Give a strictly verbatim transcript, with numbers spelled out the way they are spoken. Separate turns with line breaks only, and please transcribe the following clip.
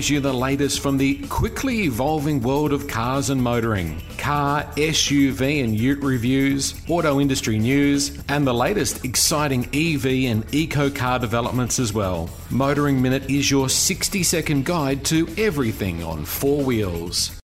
brings you the latest from the quickly evolving world of cars and motoring, car, S U V and ute reviews, auto industry news, and the latest exciting E V and eco car developments as well. Motoring Minute is your sixty second guide to everything on four wheels.